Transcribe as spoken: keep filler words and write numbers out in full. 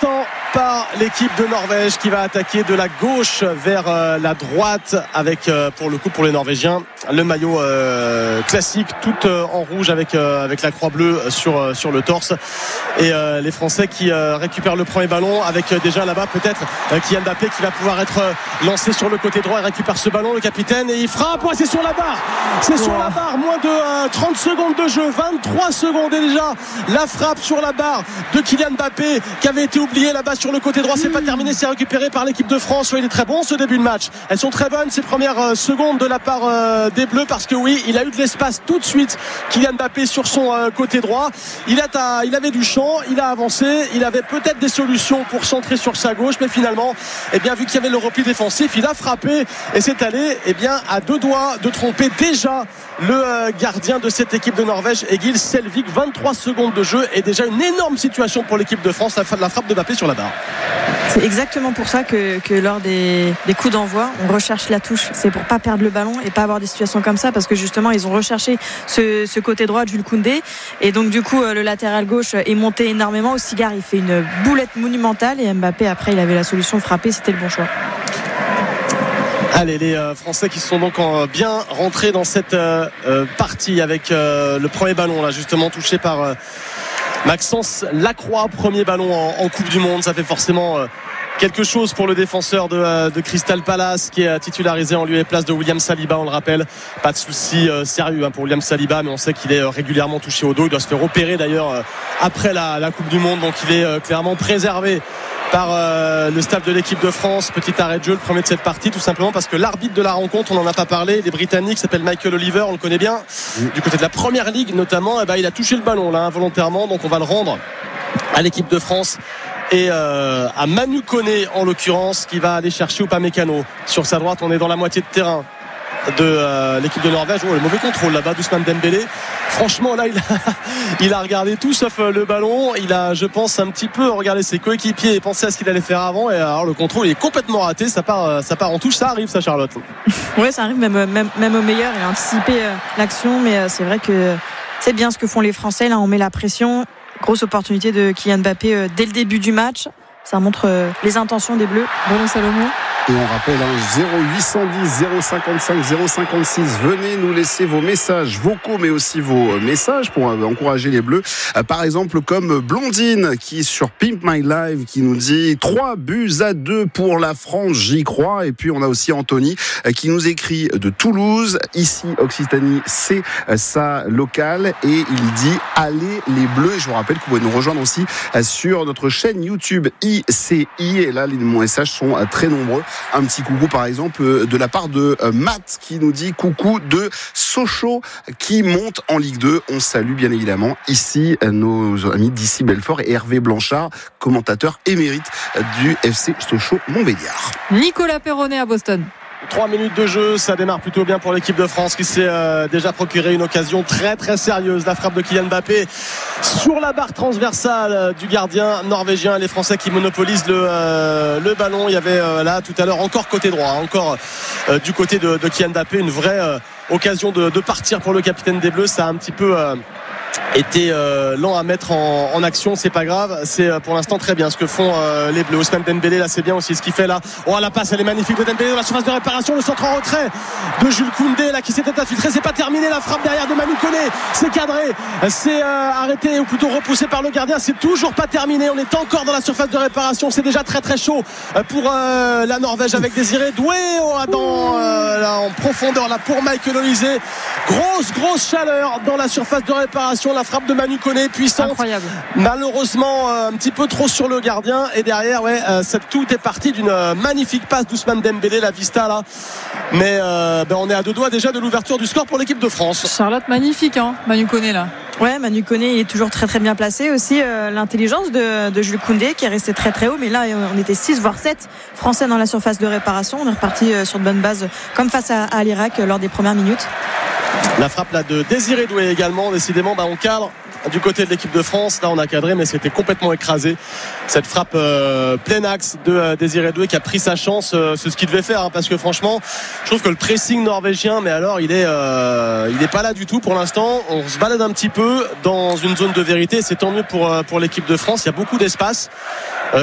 l'instant par l'équipe de Norvège qui va attaquer de la gauche vers euh, la droite avec euh, pour le coup pour les Norvégiens le maillot euh, classique tout euh, en rouge avec, euh, avec la croix bleue sur, euh, sur le torse et euh, les Français qui euh, récupèrent le premier ballon avec euh, déjà là-bas peut-être euh, Kylian Mbappé qui va pouvoir être euh, lancé sur le côté droit et récupère ce ballon, le capitaine, et il frappe. Ouais, c'est sur la barre, c'est sur la barre, moins de euh, trente secondes de jeu, vingt-trois secondes et déjà la frappe sur la barre de Kylian Mbappé qui avait été oublié là-bas sur le côté droit. C'est pas terminé, c'est récupéré par l'équipe de France. Ouais, il est très bon ce début de match, elles sont très bonnes ces premières euh, secondes de la part euh, des Bleus, parce que oui, il a eu de l'espace tout de suite Kylian Mbappé sur son euh, côté droit. Il, a ta, il avait du champ, il a avancé, il avait peut-être des solutions pour centrer sur sa gauche, mais finalement eh bien, vu qu'il y avait le repli défensif, il a frappé et c'est allé eh bien, à deux doigts de tromper déjà le euh, gardien de cette équipe de Norvège, Egil Selvik. Vingt-trois secondes de jeu et déjà une énorme situation pour l'équipe de France, la, la frappe de Mbappé sur la barre. C'est exactement pour ça que, que lors des, des coups d'envoi on recherche la touche, c'est pour pas perdre le ballon et pas avoir des situations comme ça, parce que justement ils ont recherché ce, ce côté droit de Jules Koundé, et donc du coup le latéral gauche est monté énormément. Ossigard il fait une boulette monumentale et Mbappé après il avait la solution, frapper, c'était le bon choix. Allez, les euh, Français qui sont donc en, bien rentrés dans cette euh, euh, partie avec euh, le premier ballon là justement touché par euh, Maxence Lacroix, premier ballon en, en Coupe du Monde. Ça fait forcément euh, quelque chose pour le défenseur de, euh, de Crystal Palace qui est titularisé en lieu et place de William Saliba, on le rappelle. Pas de souci euh, sérieux hein, pour William Saliba, mais on sait qu'il est euh, régulièrement touché au dos. Il doit se faire opérer d'ailleurs euh, après la, la Coupe du Monde, donc il est euh, clairement préservé par euh, le staff de l'équipe de France. Petit arrêt de jeu, le premier de cette partie, tout simplement parce que l'arbitre de la rencontre, on n'en a pas parlé, les Britanniques, s'appelle Michael Oliver, on le connaît bien, mmh. du côté de la première ligue notamment. Eh ben, il a touché le ballon là involontairement, donc on va le rendre à l'équipe de France et euh, à Manu Koné en l'occurrence, qui va aller chercher Upamecano sur sa droite. On est dans la moitié de terrain de euh, l'équipe de Norvège. Oh, le mauvais contrôle là-bas d'Ousmane Dembélé. Franchement là il a, il a regardé tout sauf euh, le ballon. Il a, je pense, un petit peu regardé ses coéquipiers et pensé à ce qu'il allait faire avant, et alors le contrôle il est complètement raté. Ça part, ça part en touche. Ça arrive ça, Charlotte? Oui, ça arrive même, même, même au meilleur. Il a anticipé euh, l'action, mais euh, c'est vrai que c'est bien ce que font les Français. Là on met la pression. Grosse opportunité de Kylian Mbappé euh, dès le début du match. Ça montre euh, les intentions des Bleus. Bruno Salomon. Et on rappelle hein, zéro huit un zéro zéro cinquante-cinq zéro cinquante-six. Venez nous laisser vos messages vocaux, mais aussi vos messages pour euh, encourager les Bleus. Euh, par exemple, comme Blondine qui sur Pimp My Live qui nous dit trois buts à deux pour la France, j'y crois. Et puis on a aussi Anthony euh, qui nous écrit de Toulouse. Ici, Occitanie, c'est euh, sa locale. Et il dit allez les Bleus. Et je vous rappelle que vous pouvez nous rejoindre aussi euh, sur notre chaîne YouTube I C I. Et là, les messages sont euh, très nombreux. Un petit coucou par exemple de la part de Matt qui nous dit coucou de Sochaux qui monte en Ligue deux. On salue bien évidemment ici nos amis d'ici Belfort et Hervé Blanchard, commentateur émérite du F C Sochaux-Montbéliard. Nicolas Perronnet à Boston. Trois minutes de jeu, ça démarre plutôt bien pour l'équipe de France qui s'est euh, déjà procuré une occasion très très sérieuse. La frappe de Kylian Mbappé sur la barre transversale euh, du gardien norvégien. Les Français qui monopolisent le, euh, le ballon. Il y avait euh, là tout à l'heure encore côté droit, encore euh, du côté de, de Kylian Mbappé, une vraie euh, occasion de, de partir pour le capitaine des Bleus. Ça a un petit peu euh, été euh, lent à mettre en, en action, c'est pas grave, c'est euh, pour l'instant très bien ce que font euh, les Bleus. Ousmane Dembélé là c'est bien aussi ce qu'il fait là. Oh la passe elle est magnifique de Dembélé dans la surface de réparation, le centre en retrait de Jules Koundé là qui s'était infiltré, c'est pas terminé, la frappe derrière de Manu Koné, c'est cadré, c'est euh, arrêté ou plutôt repoussé par le gardien, c'est toujours pas terminé, on est encore dans la surface de réparation, c'est déjà très très chaud pour euh, la Norvège avec Désiré Doué oh, dans, euh, là, en profondeur là pour Michael Olise. Grosse grosse chaleur dans la surface de réparation, la frappe de Manu Koné puissante. Incroyable. Malheureusement euh, un petit peu trop sur le gardien et derrière ouais euh, cette, tout est parti d'une euh, magnifique passe d'Ousmane Dembélé, la vista là, mais euh, ben, on est à deux doigts déjà de l'ouverture du score pour l'équipe de France. Charlotte, magnifique hein, Manu Koné là. Ouais, Manu Koné est toujours très très bien placé aussi. Euh, l'intelligence de, de Jules Koundé qui est resté très très haut, mais là on était six voire sept Français dans la surface de réparation. On est reparti euh, sur de bonnes bases comme face à, à l'Irak euh, lors des premières minutes. La frappe là de Désiré Doué également, décidément bah, on cadre du côté de l'équipe de France, là on a cadré mais c'était complètement écrasé, cette frappe euh, plein axe de euh, Désiré Doué qui a pris sa chance, euh, c'est ce qu'il devait faire hein, parce que franchement je trouve que le pressing norvégien mais alors il est euh, il est pas là du tout pour l'instant, on se balade un petit peu dans une zone de vérité, c'est tant mieux pour, euh, pour l'équipe de France, il y a beaucoup d'espace.